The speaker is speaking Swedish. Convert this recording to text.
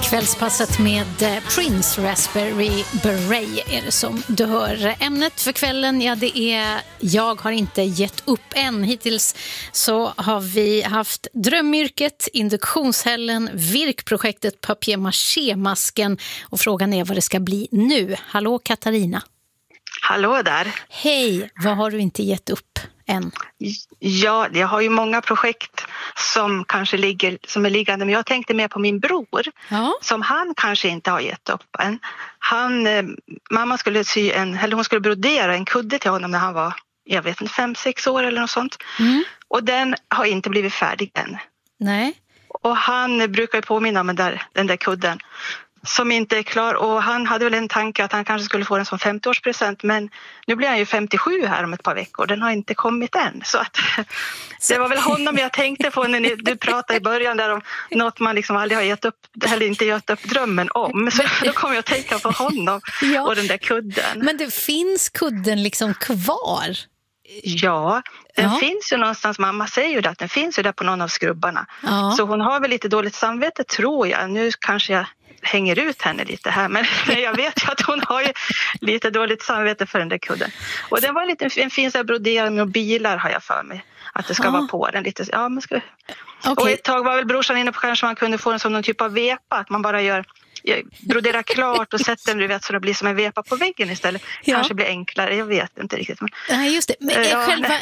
Kvällspasset med Prince Raspberry Beret är det som du hör. Ämnet för kvällen, ja, det är jag har inte gett upp än. Hittills så har vi haft drömyrket, induktionshällen, virkprojektet, papier-maché-masken och frågan är vad det ska bli nu. Hallå Katarina. Hallå där. Hej, vad har du inte gett upp än? Ja, jag har ju många projekt som kanske är liggande, men jag tänkte mer på min bror som han kanske inte har gett upp än. Mamma skulle hon skulle brodera en kudde till honom när han var, jag vet inte, 5-6 år eller något sånt. Och den har inte blivit färdig än. Nej. Och han brukar ju påminna om den där kudden som inte är klar, och han hade väl en tanke att han kanske skulle få den som 50-årspresent, men nu blir han ju 57 här om ett par veckor. Den har inte kommit än, så att det var väl honom jag tänkte på när du pratade i början där om något man liksom aldrig har gett upp eller inte gett upp drömmen om, så då kom jag att tänka på honom och den där kudden. Men det finns kudden liksom kvar? Ja, den finns ju någonstans. Mamma säger ju att den finns ju där på någon av skrubbarna. Så hon har väl lite dåligt samvete, tror jag. Nu kanske jag hänger ut henne lite här, men jag vet ju att hon har ju lite dåligt samvete för den där kudden. Och den var en fin så här broderad med bilar, har jag för mig att det ska vara på den lite. Ja, men ska. Okay. Och ett tag var väl brorsan inne på kanske man kunde få den som någon typ av vepa, att man bara brodera klart och sätta den, du vet, så det blir som en vepa på väggen istället. Kanske blir enklare, jag vet inte riktigt. Nej, just det. Men